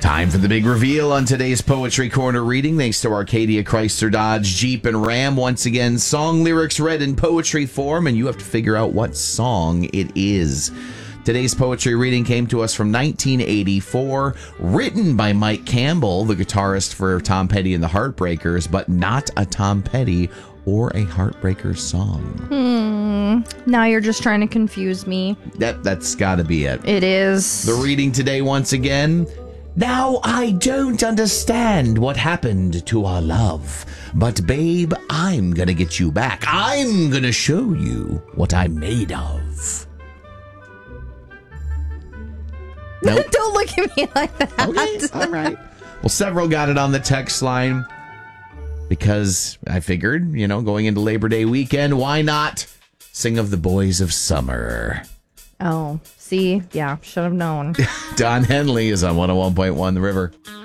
Time for the big reveal on today's Poetry Corner reading. Thanks to Arcadia, Chrysler, Dodge, Jeep, and Ram. Once again, song lyrics read in poetry form, and you have to figure out what song it is. Today's poetry reading came to us from 1984, written by Mike Campbell, the guitarist for Tom Petty and the Heartbreakers, but not a Tom Petty or a Heartbreakers song. Now you're just trying to confuse me. That's got to be it. It is. The reading today, once again. Now I don't understand what happened to our love, but babe, I'm gonna get you back. I'm gonna show you what I'm made of. Nope. Don't look at me like that. Okay, all right. Well, several got it on the text line because I figured, going into Labor Day weekend, why not sing of the boys of summer? Oh, see? Yeah, should have known. Don Henley is on 101.1 The River.